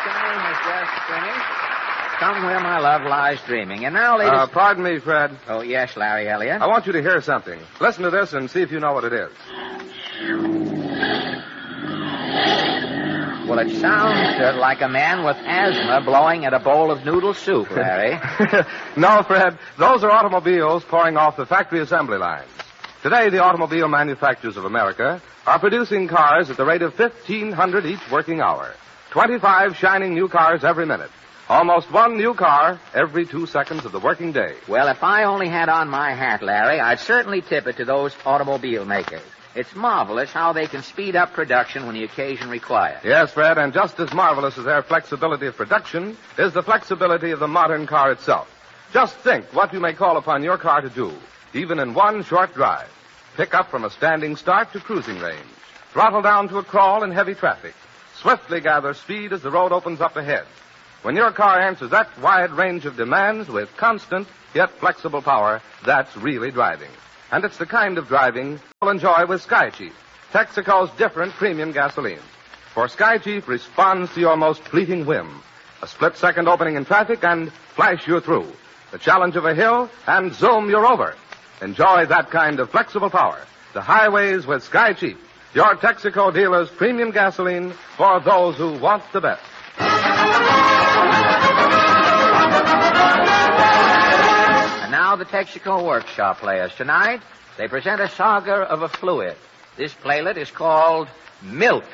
afternoon has just finished. Somewhere my love lies dreaming. And now, ladies... Pardon me, Fred. Oh, yes, Larry Elliott. I want you to hear something. Listen to this and see if you know what it is. Well, it sounds like a man with asthma blowing at a bowl of noodle soup, Larry. No, Fred. Those are automobiles pouring off the factory assembly lines. Today, the automobile manufacturers of America are producing cars at the rate of 1,500 each working hour. 25 shining new cars every minute. Almost one new car every 2 seconds of the working day. Well, if I only had on my hat, Larry, I'd certainly tip it to those automobile makers. It's marvelous how they can speed up production when the occasion requires. Yes, Fred, and just as marvelous as their flexibility of production is the flexibility of the modern car itself. Just think what you may call upon your car to do, even in one short drive. Pick up from a standing start to cruising range. Throttle down to a crawl in heavy traffic. Swiftly gather speed as the road opens up ahead. When your car answers that wide range of demands with constant yet flexible power, that's really driving. And it's the kind of driving you'll enjoy with Skychief, Texaco's different premium gasolines. For Skychief responds to your most fleeting whim. A split-second opening in traffic and flash you're through. The challenge of a hill and zoom, you're over. Enjoy that kind of flexible power. The highways with Skychief, your Texaco dealer's premium gasoline for those who want the best. And now the Texaco Workshop players. Tonight, they present a saga of a fluid. This playlet is called Milk.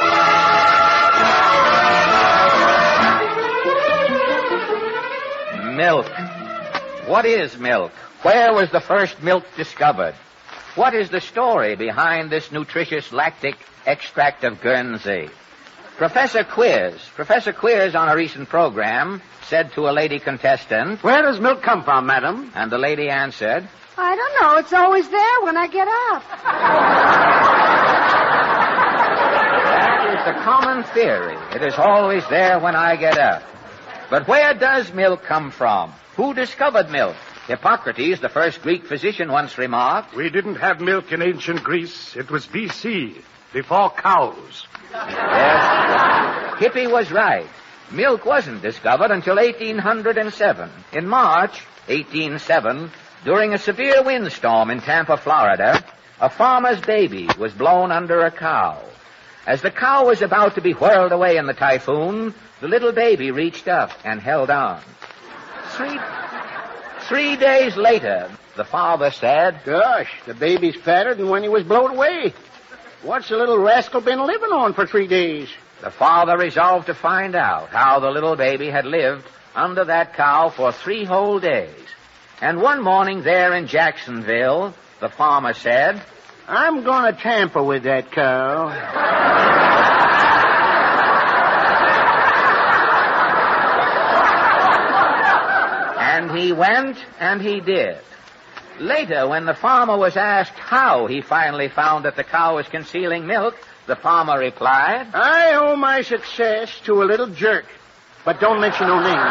Milk. What is milk? Where was the first milk discovered? What is the story behind this nutritious lactic extract of Guernsey? Professor Quiz on a recent program said to a lady contestant, "Where does milk come from, madam?" And the lady answered, I don't know. It's always there when I get up. that is the common theory. It is always there when I get up. But where does milk come from? Who discovered milk? Hippocrates, the first Greek physician, once remarked, "We didn't have milk in ancient Greece. It was B.C., before cows." Yes, Hippie was right. Milk wasn't discovered until 1807. In March 1807, during a severe windstorm in Tampa, Florida, a farmer's baby was blown under a cow. As the cow was about to be whirled away in the typhoon, the little baby reached up and held on. 3 days later, the father said, "Gosh, the baby's fatter than when he was blown away. What's the little rascal been living on for 3 days?" The father resolved to find out how the little baby had lived under that cow for 3 whole days. And one morning there in Jacksonville, the farmer said, "I'm going to tamper with that cow." And he went and he did. Later, when the farmer was asked how he finally found that the cow was concealing milk, the farmer replied, "I owe my success to a little jerk, but don't mention no name."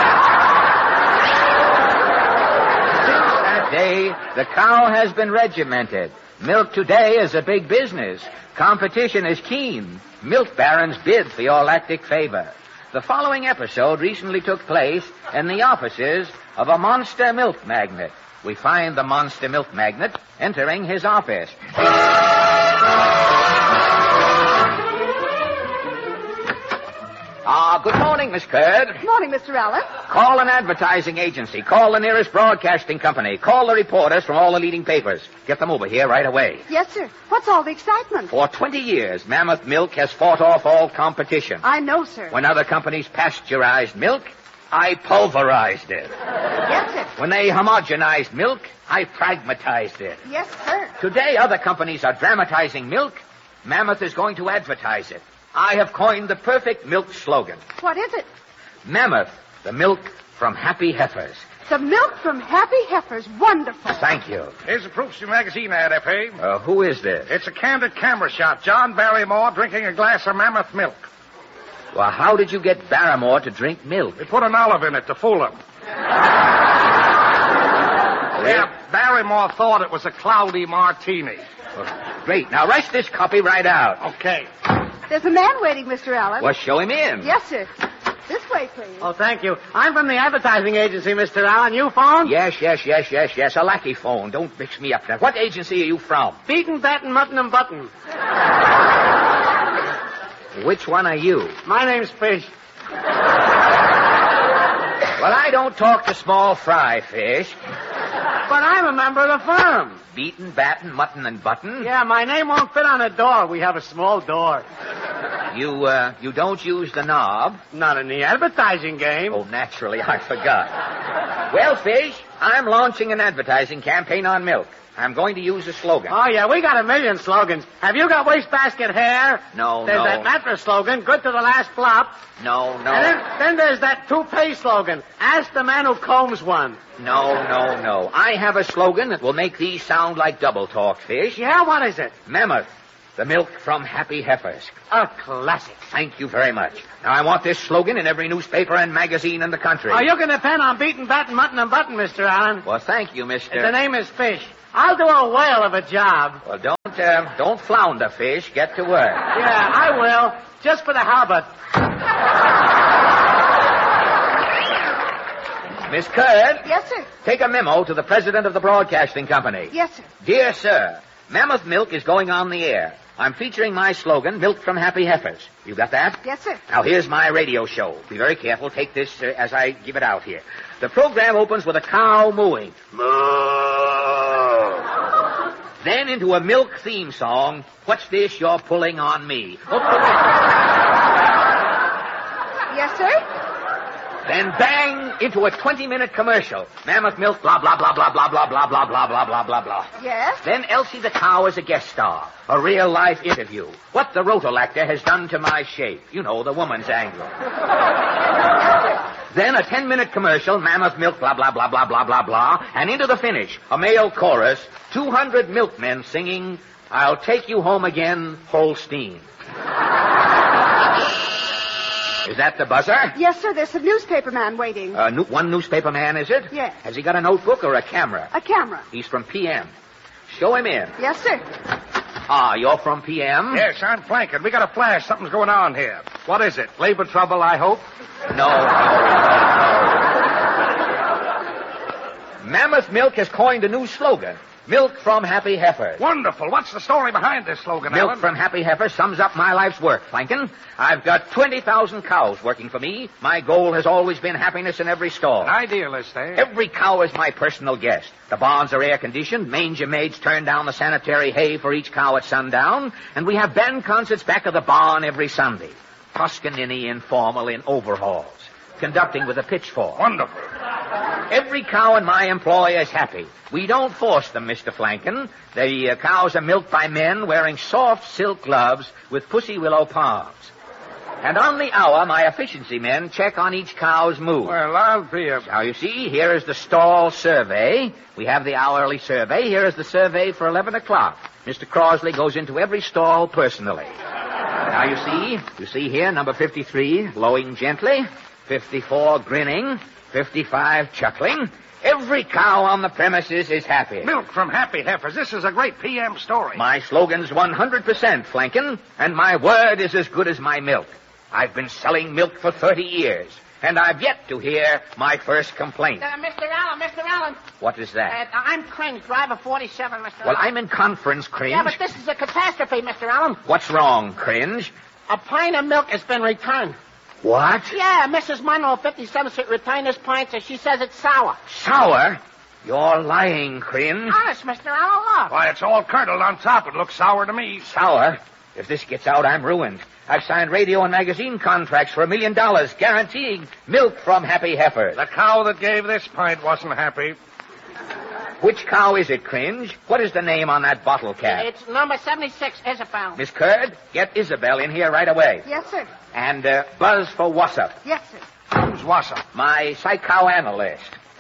Since that day, the cow has been regimented. Milk today is a big business. Competition is keen. Milk barons bid for your lactic favor. The following episode recently took place in the offices of a monster milk magnate. We find the monster milk magnate entering his office. Good morning, Miss Curd. Good morning, Mr. Allen. Call an advertising agency. Call the nearest broadcasting company. Call the reporters from all the leading papers. Get them over here right away. Yes, sir. What's all the excitement? For 20 years, Mammoth Milk has fought off all competition. I know, sir. When other companies pasteurized milk, I pulverized it. Yes, sir. When they homogenized milk, I pragmatized it. Yes, sir. Today, other companies are dramatizing milk. Mammoth is going to advertise it. I have coined the perfect milk slogan. What is it? Mammoth, the milk from happy heifers. The milk from happy heifers. Wonderful. Thank you. Here's a Proofsy magazine ad, F.A. Who is this? It's a candid camera shot. John Barrymore drinking a glass of Mammoth milk. Well, how did you get Barrymore to drink milk? They put an olive in it to fool him. Yeah, Barrymore thought it was a cloudy martini. Great. Now rush this copy right out. Okay. There's a man waiting, Mr. Allen. Well, show him in. Yes, sir. This way, please. Oh, thank you. I'm from the advertising agency, Mr. Allen. You phone? Yes. A lucky phone. Don't mix me up now. What agency are you from? Beaten, batten, mutton, and button. Which one are you? My name's Fish. Well, I don't talk to small fry fish. But I'm a member of the firm. Beaten, batten, mutton, and button? Yeah, my name won't fit on the door. We have a small door. You don't use the knob? Not in the advertising game. Oh, naturally, I forgot. Well, Fish, I'm launching an advertising campaign on milk. I'm going to use a slogan. Oh, yeah, we got a million slogans. Have you got wastebasket hair? No. There's that mattress slogan, good to the last flop. No. And then there's that toupee slogan, ask the man who combs one. No. I have a slogan that will make these sound like double talk, Fish. Yeah, what is it? Mammoth, the milk from Happy Heifers. A classic. Thank you very much. Now, I want this slogan in every newspaper and magazine in the country. Oh, you can depend on beaten, batten, mutton, and button, Mr. Allen. Well, thank you, Mr. The name is Fish. I'll do a whale of a job. Well, don't flounder, Fish. Get to work. Yeah, I will. Just for the halberd. Miss Curd? Yes, sir. Take a memo to the president of the broadcasting company. Yes, sir. Dear sir, Mammoth Milk is going on the air. I'm featuring my slogan, Milk from Happy Heifers. You got that? Yes, sir. Now, here's my radio show. Be very careful. Take this as I give it out here. The program opens with a cow mooing. Moo. Then into a milk theme song. What's this you're pulling on me? Yes, sir. Then bang into a 20-minute commercial. Mammoth Milk, blah, blah, blah, blah, blah, blah, blah, blah, blah, blah, blah, blah, blah. Yes. Then Elsie the cow is a guest star. A real-life interview. What the rotolactor has done to my shape. You know, the woman's angle. Then a 10-minute commercial, Mammoth Milk, blah, blah, blah, blah, blah, blah, blah. And into the finish, a male chorus, 200 milkmen singing, I'll take you home again, Holstein. Is that the buzzer? Yes, sir. There's a newspaper man waiting. One newspaper man, is it? Yes. Has he got a notebook or a camera? A camera. He's from PM. Show him in. Yes, sir. Ah, you're from PM? Yes, I'm flanking. We got a flash. Something's going on here. What is it? Labor trouble, I hope? No. Mammoth Milk has coined a new slogan. Milk from Happy Heifers. Wonderful. What's the story behind this slogan, Milk Alan? from Happy Heifers sums up my life's work, Flankin. I've got 20,000 cows working for me. My goal has always been happiness in every stall. An idealist, eh? Every cow is my personal guest. The barns are air-conditioned. Manger maids turn down the sanitary hay for each cow at sundown. And we have band concerts back of the barn every Sunday. Toscanini informal in overhauls. Conducting with a pitchfork. Wonderful. Every cow in my employ is happy. We don't force them, Mr. Flankin. The cows are milked by men wearing soft silk gloves with pussy willow palms. And on the hour, my efficiency men check on each cow's mood. Well, I'll be a... Now, you see, here is the stall survey. We have the hourly survey. Here is the survey for 11 o'clock. Mr. Crosley goes into every stall personally. Now, you see here, number 53, lowing gently. 54, grinning. 55, chuckling. Every cow on the premises is happy. Milk from Happy Heifers. This is a great PM story. My slogan's 100%, Flankin, and my word is as good as my milk. I've been selling milk for 30 years, and I've yet to hear my first complaint. Mr. Allen. What is that? I'm Cringe, driver 47, Mr. Well, I'm in conference, Cringe. Yeah, but this is a catastrophe, Mr. Allen. What's wrong, Cringe? A pint of milk has been returned. What? Yeah, Mrs. Monroe, 57th Street, returned this pint, so she says it's sour. Sour? You're lying, Cringe. Honest, Mr. Allen, look. Why, it's all curdled on top. It looks sour to me. Sour? If this gets out, I'm ruined. I've signed radio and magazine contracts for $1 million, guaranteeing milk from Happy Heifers. The cow that gave this pint wasn't happy. Which cow is it, Cringe? What is the name on that bottle cap? It's number 76, Isabel. Miss Curd, get Isabel in here right away. Yes, sir. And buzz for Wassup, Yes, sir. Who's Wassup? my psychoanalyst.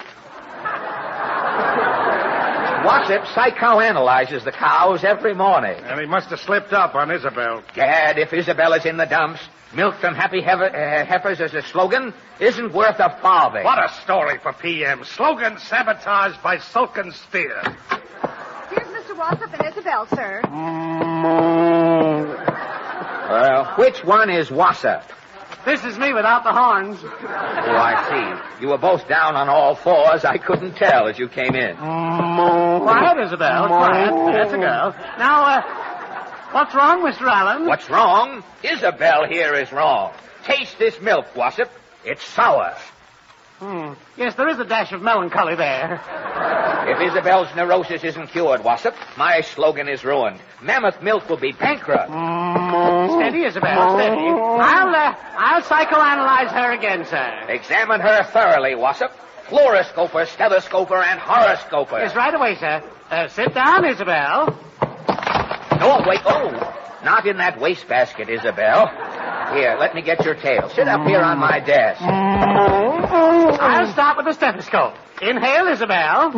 Wassup psychoanalyzes the cows every morning. And he must have slipped up on Isabel. Gad, if Isabel is in the dumps, milk from Happy Heifers as a slogan isn't worth a farthing. What a story for PM. Slogan sabotaged by Sulkin Spear. Here's Mr. Wassup and Isabel, sir. Well, which one is Wassup? This is me without the horns. Oh, I see. You were both down on all fours. I couldn't tell as you came in. Quiet, Isabel. Quiet. That's a girl. Now, what's wrong, Mr. Allen? What's wrong? Isabel here is wrong. Taste this milk, Wassop. It's sour. Yes, there is a dash of melancholy there. If Isabel's neurosis isn't cured, Wassop, my slogan is ruined. Mammoth Milk will be bankrupt. Steady, Isabel, steady. I'll psychoanalyze her again, sir. Examine her thoroughly, Wassop. Fluoroscoper, stethoscoper, and horoscoper. Yes, right away, sir. Sit down, Isabel. No, wait. Oh, not in that wastebasket, Isabel. Here, let me get your tail. Sit up here on my desk. I'll start with the stethoscope. Inhale, Isabel.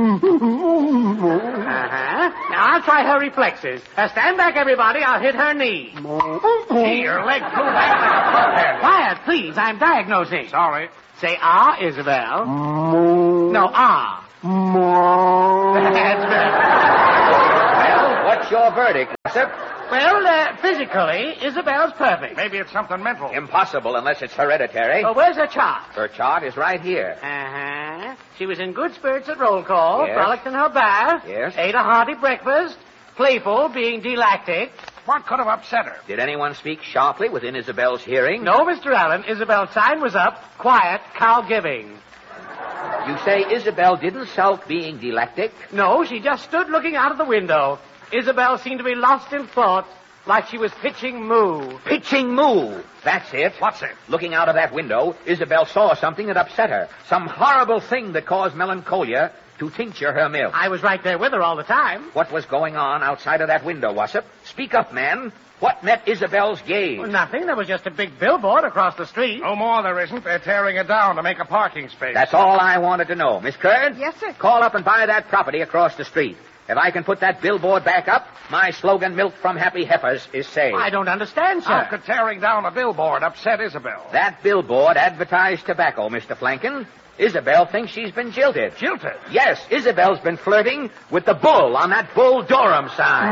Now I'll try her reflexes. Stand back, everybody. I'll hit her knee. Gee, your leg flew back like a puppet. Quiet, please. I'm diagnosing. Sorry. Say ah, Isabel. No, ah. That's better. Well, what's your verdict, Wassop? Well, physically, Isabel's perfect. Maybe it's something mental. Impossible unless it's hereditary. Oh, where's her chart? Her chart is right here. She was in good spirits at roll call, Yes. frolicked in her bath, Yes. ate a hearty breakfast, playful, being delactic. What could have upset her? Did anyone speak sharply within Isabel's hearing? No, Mr. Allen, Isabel's sign was up, quiet, cow giving. You say Isabel didn't sulk being delactic? No, she just stood looking out of the window. Isabel seemed to be lost in thought, like she was pitching moo. Pitching moo. That's it. What's it? Looking out of that window, Isabel saw something that upset her. Some horrible thing that caused melancholia to tincture her milk. I was right there with her all the time. What was going on outside of that window, Wassop? Speak up, man. What met Isabel's gaze? Well, nothing. There was just a big billboard across the street. No more there isn't. They're tearing it down to make a parking space. That's all I wanted to know. Miss Curd? Yes, sir. Call up and buy that property across the street. If I can put that billboard back up, my slogan, Milk from Happy Heifers, is saved. I don't understand, sir. How could tearing down a billboard upset Isabel? That billboard advertised tobacco, Mr. Flanken. Isabel thinks she's been jilted. Jilted? Yes, Isabel's been flirting with the bull on that Bull Durham sign.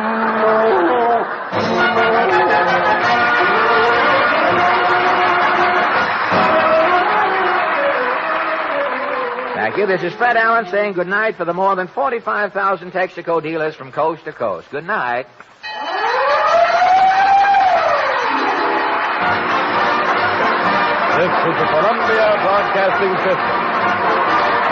Thank you. This is Fred Allen saying good night for the more than 45,000 Texaco dealers from coast to coast. Good night. This is the Columbia Broadcasting System.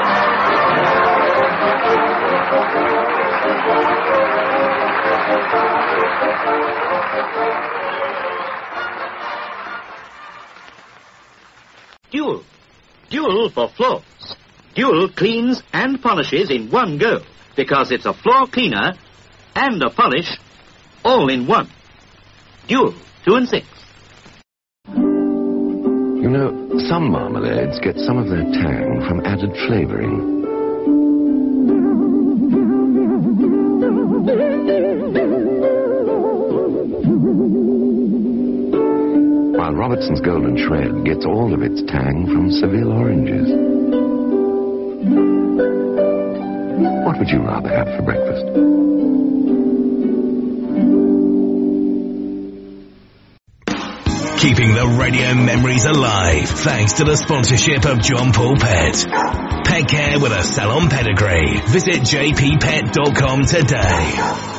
Dual. Dual for floors. Dual cleans and polishes in one go because it's a floor cleaner and a polish all in one. Dual 2 and 6. You know, some marmalades get some of their tang from added flavoring. While Robertson's Golden Shred gets all of its tang from Seville oranges. What would you rather have for breakfast? Keeping the radio memories alive thanks to the sponsorship of John Paul Pet. Pet care with a salon pedigree. Visit jppet.com today.